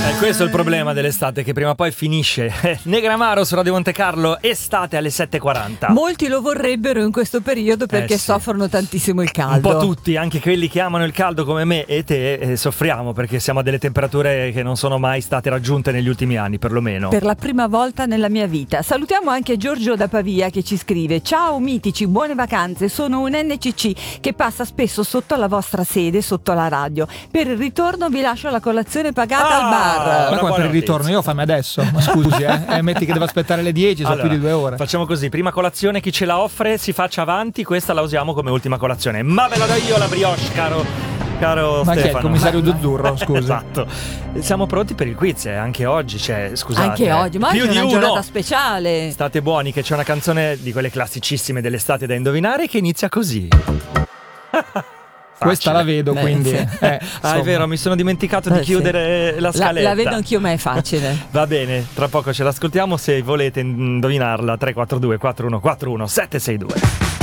Questo è il problema dell'estate, che prima o poi finisce. Negramaro su Radio Monte Carlo, estate alle 7:40. Molti lo vorrebbero in questo periodo perché sì, soffrono tantissimo il caldo. Un po' tutti, anche quelli che amano il caldo come me e te, soffriamo perché siamo a delle temperature che non sono mai state raggiunte negli ultimi anni, perlomeno. Per la prima volta nella mia vita. Salutiamo anche Giorgio da Pavia che ci scrive: ciao mitici, buone vacanze, sono un NCC che passa spesso sotto la vostra sede, sotto la radio. Per il ritorno vi lascio la colazione pagata al bar. Ma come per il ritorno? Io fammi adesso, ma scusi, metti che devo aspettare le 10, sono Allora, più di 2 ore. Facciamo così, prima colazione, chi ce la offre si faccia avanti, questa la usiamo come ultima colazione. Ma ve la do io la brioche, caro ma Stefano. chi è il commissario Zuzzurro, scusa? Esatto. Siamo pronti per il quiz, anche oggi, scusate. Anche oggi, ma più oggi è di una uno. giornata speciale. State buoni che c'è una canzone di quelle classicissime dell'estate da indovinare che inizia così. Questa la vedo, quindi. Sì. È vero, mi sono dimenticato di chiudere la scaletta. La vedo anch'io, ma è facile. Va bene, tra poco ce l'ascoltiamo. Se volete indovinarla, 342 4141 762.